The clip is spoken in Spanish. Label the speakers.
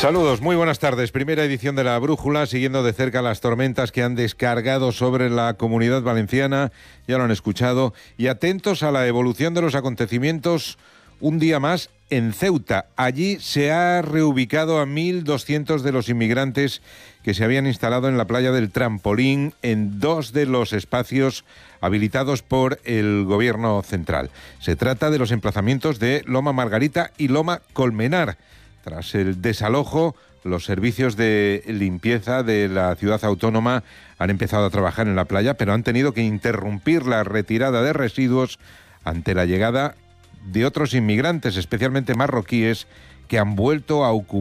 Speaker 1: Saludos, muy buenas tardes. Primera edición de La Brújula, siguiendo de cerca las tormentas que han descargado sobre la Comunidad Valenciana, ya lo han escuchado, y atentos a la evolución de los acontecimientos un día más en Ceuta. Allí se ha reubicado a 1.200 de los inmigrantes que se habían instalado en la playa del Trampolín, en dos de los espacios habilitados por el gobierno central. Se trata de los emplazamientos de Loma Margarita y Loma Colmenar. Tras el desalojo, los servicios de limpieza de la ciudad autónoma han empezado a trabajar en la playa, pero han tenido que interrumpir la retirada de residuos ante la llegada de otros inmigrantes, especialmente marroquíes, que han vuelto a ocupar